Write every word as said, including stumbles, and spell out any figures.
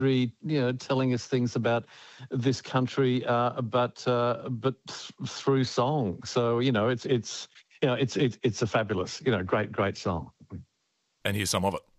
you know, telling us things about this country, uh, but uh, but th- through song. So you know, it's it's you know, it's it's it's a fabulous, you know, great great song. And here's some of it.